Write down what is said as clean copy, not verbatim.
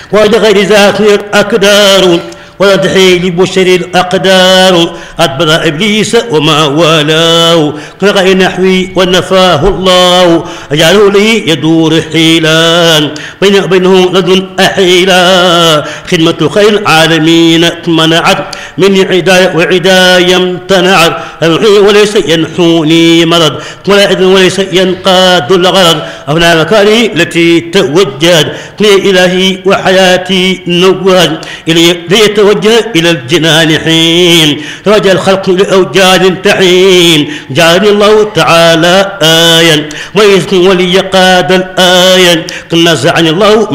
ولغير ذاك الأقدار وتحيل لبشر الأقدار أدبر إبليس وما والاه كغير نحوي ونفاه الله أجعله لي يدور حيلا بينه لدن أحيلا خدمة خير العالمين منعت من عداية وعداية امتنعت وليس ينحوني مرض وليس ينقاد الغرض أبناء مكاني التي توجد إلهي وحياتي نواد ليتوجه إلى الجنان حين توجه الخلق لأوجاد تحين جعلني الله تعالى آيا ويذكر ولي قاد الآية نزعني الله